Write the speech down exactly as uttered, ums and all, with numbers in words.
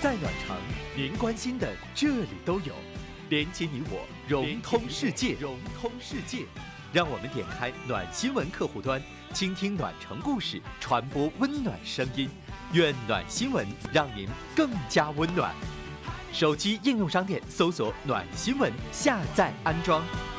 在暖城，您关心的这里都有，连接你我，融通世界，融通世界。让我们点开暖新闻客户端，倾听暖城故事，传播温暖声音。愿暖新闻让您更加温暖。手机应用商店搜索“暖新闻”，下载安装。